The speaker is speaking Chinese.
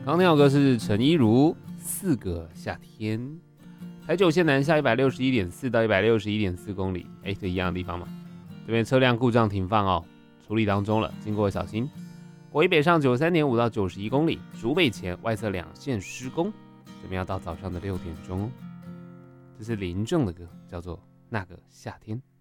刚听到歌是陈依如《四个夏天》。台九线南下161.4到161.4公里，这一样的地方嘛。这边车辆故障停放哦，处理当中了，经过小心。国一北上93.5到91公里，竹北前外侧2线施工，这边要到早上的6点钟。这是林正的歌，叫做《那个夏天》。